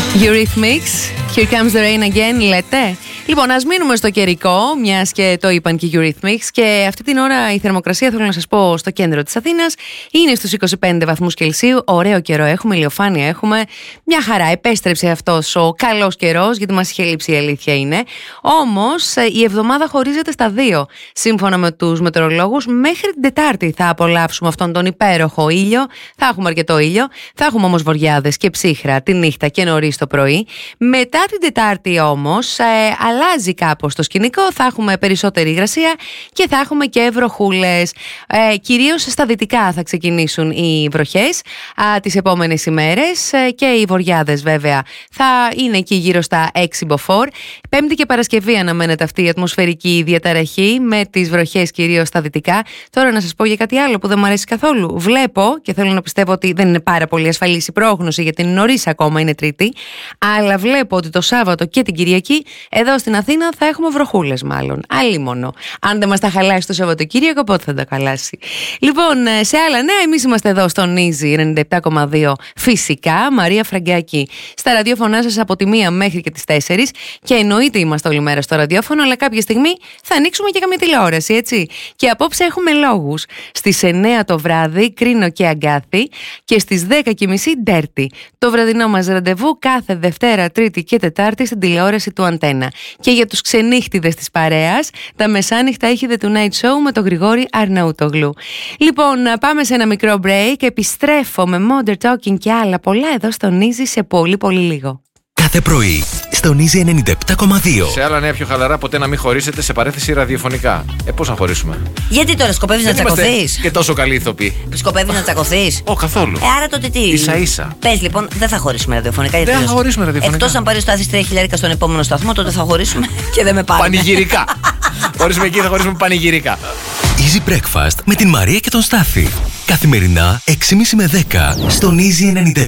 Eurythmics, Here Comes the Rain Again, λέτε. Λοιπόν, ας μείνουμε στο καιρικό, μιας και το είπαν και οι Eurythmics. Και αυτή την ώρα η θερμοκρασία, θέλω να σας πω, στο κέντρο της Αθήνας είναι στους 25 βαθμούς Κελσίου. Ωραίο καιρό έχουμε, ηλιοφάνεια έχουμε. Μια χαρά, επέστρεψε αυτός ο καλός καιρός, γιατί μας είχε λείψει, η αλήθεια είναι. Όμως η εβδομάδα χωρίζεται στα δύο. Σύμφωνα με τους μετεωρολόγους, μέχρι την Τετάρτη θα απολαύσουμε αυτόν τον υπέροχο ήλιο. Θα έχουμε αρκετό ήλιο. Θα έχουμε όμως βοριάδες και ψύχρα τη νύχτα και νωρίς το πρωί. Μετά την Τετάρτη όμως αλλάζει κάπως το σκηνικό, θα έχουμε περισσότερη υγρασία και θα έχουμε και βροχούλες. Κυρίως στα δυτικά θα ξεκινήσουν οι βροχές τις επόμενες ημέρες και οι βοριάδες βέβαια θα είναι εκεί γύρω στα 6 μποφόρ. Πέμπτη και Παρασκευή αναμένεται αυτή η ατμοσφαιρική διαταραχή με τις βροχές κυρίως στα δυτικά. Τώρα να σας πω για κάτι άλλο που δεν μου αρέσει καθόλου. Βλέπω και θέλω να πιστεύω ότι δεν είναι πάρα πολύ ασφαλής η πρόγνωση γιατί είναι νωρίς ακόμα, είναι Τρίτη, αλλά βλέπω ότι το Σάββατο και την Κυριακή εδώ στην Αθήνα θα έχουμε βροχούλες μάλλον. Αλίμονο. Αν δεν μας τα χαλάσει το Σαββατοκύριακο, πότε θα τα χαλάσει. Λοιπόν, σε άλλα νέα, εμείς είμαστε εδώ στον Easy 97,2 φυσικά. Μαρία Φραγκάκη στα ραδιόφωνά σας από τη 1 μέχρι και τις 4. Και εννοείται είμαστε όλη μέρα στο ραδιόφωνο, αλλά κάποια στιγμή θα ανοίξουμε και καμία τηλεόραση, έτσι. Και απόψε έχουμε λόγους. Στις 9 το βράδυ, Κρίνο και Αγκάθη. Και στις 10:30 Ντέρτη. Το βραδινό μας ραντεβού κάθε Δευτέρα, Τρίτη και Τετάρτη στην τηλεόραση του Αντένα. Και για τους ξενύχτιδες της παρέας, τα μεσάνυχτα έχει The Tonight Show με τον Γρηγόρη Αρναούτογλου. Λοιπόν, πάμε σε ένα μικρό break. Επιστρέφω με Modern Talking και άλλα πολλά εδώ στον Easy σε πολύ πολύ λίγο. Κάθε πρωί στον Easy 97,2. Σε άλλα νέα πιο χαλαρά, ποτέ να μην χωρίσετε σε παρέθεση ραδιοφωνικά. Πώς να χωρίσουμε? Γιατί τώρα σκοπεύεις να τσακωθείς? Και τόσο καλή ηθοποιή. Σκοπεύεις να τσακωθείς? Καθόλου. Άρα τότε τι? Ίσα-ίσα. Πες λοιπόν, δεν θα χωρίσουμε ραδιοφωνικά. Δεν θα χωρίσουμε ραδιοφωνικά. Εκτός αν πάρεις το άθις 3.000 στον επόμενο σταθμό, τότε θα χωρίσουμε και δεν με πάρει. Πανηγυρικά. Χωρίσουμε εκεί, θα χωρίσουμε πανηγυρικά. Easy Breakfast με την Μαρία και τον Στάθη. Καθημερινά 6.30 με 10 στον Easy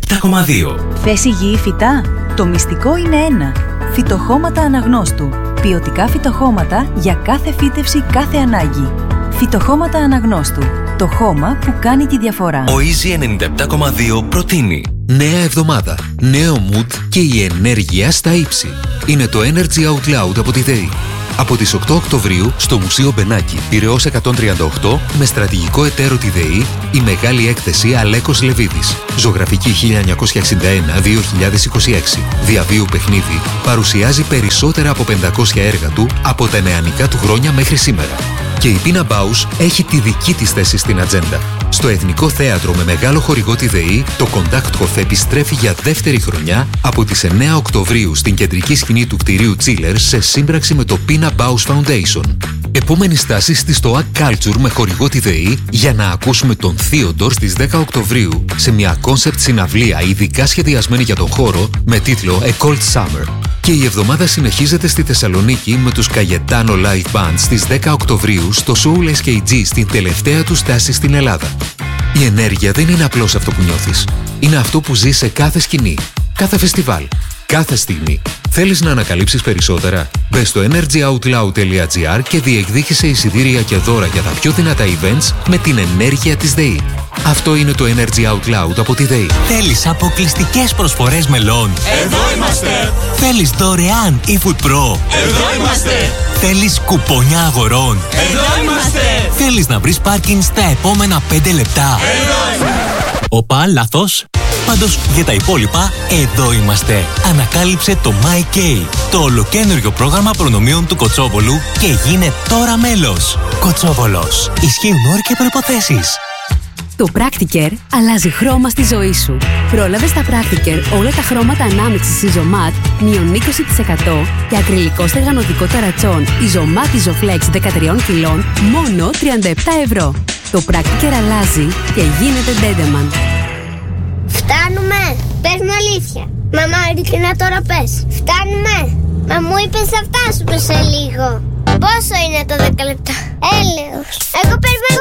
97,2. Θες υγιή φυτά? Το μυστικό είναι ένα. Φυτοχώματα Αναγνώστου. Ποιοτικά φυτοχώματα για κάθε φύτευση, κάθε ανάγκη. Φυτοχώματα Αναγνώστου. Το χώμα που κάνει τη διαφορά. Ο Easy 97,2 προτείνει νέα εβδομάδα, νέο mood και η ενέργεια στα ύψη. Είναι το Energy Out Loud από τη ΔΕΗ. Από τις 8 Οκτωβρίου στο Μουσείο Μπενάκη, Πειραιώς 138, με στρατηγικό εταίρο τη ΔΕΗ, η μεγάλη έκθεση Αλέκος Λεβίδης. Ζωγραφική 1961-2026. Διαβίου παιχνίδι παρουσιάζει περισσότερα από 500 έργα του από τα νεανικά του χρόνια μέχρι σήμερα. Και η Πίνα Μπάους έχει τη δική της θέση στην ατζέντα. Στο Εθνικό Θέατρο με μεγάλο χορηγό τη ΔΕΗ, το Κοντάκτχο θα επιστρέφει για δεύτερη χρονιά από τις 9 Οκτωβρίου στην κεντρική σκηνή του κτηρίου Chiller σε σύμπραξη με το Pina Baus Foundation. Επόμενη στάση στη Stoa Culture με χορηγό τη ΔΕΗ για να ακούσουμε τον Θείοντορ στις 10 Οκτωβρίου σε μια κόνσεπτ συναυλία ειδικά σχεδιασμένη για τον χώρο με τίτλο A Cold Summer. Και η εβδομάδα συνεχίζεται στη Θεσσαλονίκη με τους Καγετάνο Live Band στις 10 Οκτωβρίου στο Soul SKG στην τελευταία του στάση στην Ελλάδα. Η ενέργεια δεν είναι απλώς αυτό που νιώθεις. Είναι αυτό που ζεις σε κάθε σκηνή, κάθε φεστιβάλ, κάθε στιγμή. Θέλεις να ανακαλύψεις περισσότερα? Μπες στο energyoutloud.gr και διεκδίκησε εισιτήρια και δώρα για τα πιο δυνατά events με την ενέργεια της ΔΕΗ. Αυτό είναι το Energy Out Loud από τη ΔΕΗ. Θέλεις αποκλειστικές προσφορές μελών? Εδώ είμαστε! Θέλεις δωρεάν eFood Pro? Εδώ είμαστε! Θέλεις κουπόνια αγορών? Εδώ είμαστε! Θέλεις να βρεις πάρκινγκ στα επόμενα 5 λεπτά? Εδώ είμαστε! Οπα, λάθος. Πάντως για τα υπόλοιπα, εδώ είμαστε. Ανακάλυψε το MyK, το ολοκαίνουργιο πρόγραμμα προνομίων του Κοτσόβολου και γίνε τώρα μέλος. Κοτσόβολος. Ισχύουν όροι και προϋποθέσεις. Το Practicare αλλάζει χρώμα στη ζωή σου. Πρόλαβε στα Practicare όλα τα χρώματα ανάμειξης Isomat μείον 20% και ακριλικό στεγανωτικό ταρατσόν Isomat Isoflex 13 κιλών μόνο 37€. Το Practicare αλλάζει και γίνεται Dendeman. Φτάνουμε! Πες μου αλήθεια. Μαμά, ειλικρινά τώρα πες. Φτάνουμε! Μα μου είπες θα φτάσουμε σε λίγο. Πόσο είναι το 10 λεπτά? Έλεος. Εγώ περιμένω